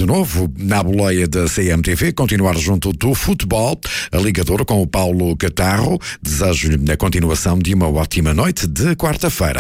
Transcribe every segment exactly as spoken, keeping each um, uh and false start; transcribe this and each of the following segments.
de novo na boleia da C M T V, continuar junto do futebol, a ligadora com o Paulo Catarro. Desejo-lhe a continuação de uma ótima noite de quarta-feira.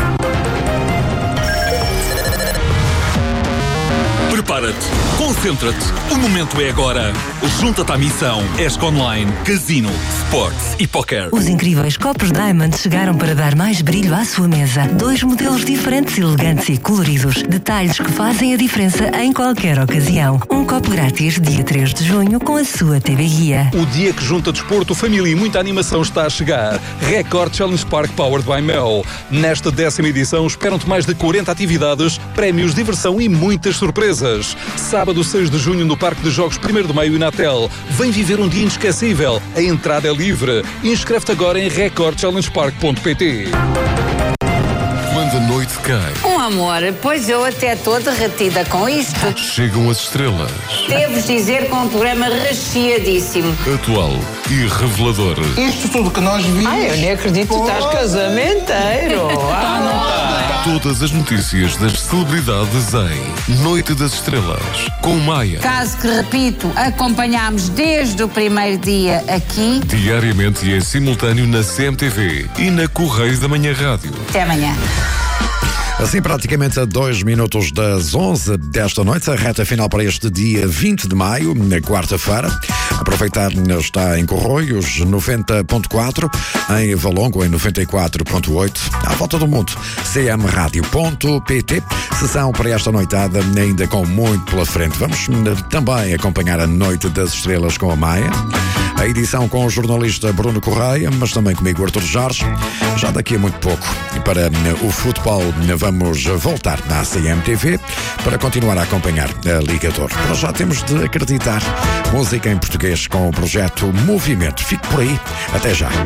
Prepara-te, concentra-te, o momento é agora. Junta-te à missão ESC Online, Casino, Sports e Poker. Os incríveis copos Diamond chegaram para dar mais brilho à sua mesa. Dois modelos diferentes, elegantes e coloridos. Detalhes que fazem a diferença em qualquer ocasião. Um copo grátis dia três de junho com a sua T V Guia. O dia que junta desporto, família e muita animação está a chegar. Record Challenge Park Powered by Mel. Nesta décima edição esperam-te mais de quarenta atividades, prémios, diversão e muitas surpresas. Sábado seis de junho no Parque de Jogos primeiro de Maio e Natel. Vem viver um dia inesquecível. A entrada é livre. Inscreve-te agora em record challenge park ponto pt. Quando a noite cai, Um amor, pois eu até estou derretida com isto. chegam as estrelas. Devo dizer que é um programa recheadíssimo. Atual e revelador. Isto tudo que nós vimos. Ai, eu nem acredito que tu estás casamenteiro. Ah, Todas as notícias das celebridades em Noite das Estrelas, com Maia. Caso que, repito, acompanhámos desde o primeiro dia aqui. Diariamente e em simultâneo na C M T V e na Correios da Manhã Rádio. Até amanhã. Assim, praticamente a dois minutos das onze desta noite, a reta final para este dia vinte de maio, na quarta-feira. Aproveitar, está em Corroios, noventa ponto quatro, em Valongo, em noventa e quatro ponto oito, à volta do mundo, c m rádio ponto p t. Sessão para esta noitada, ainda com muito pela frente. Vamos também acompanhar a Noite das Estrelas com a Maia, a edição com o jornalista Bruno Correia, mas também comigo, Artur Jorge. Já daqui a muito pouco, para o futebol, vamos voltar na C M T V para continuar a acompanhar a Ligador. Nós já temos de acreditar. Música em português com o projeto Movimento. Fique por aí. Até já.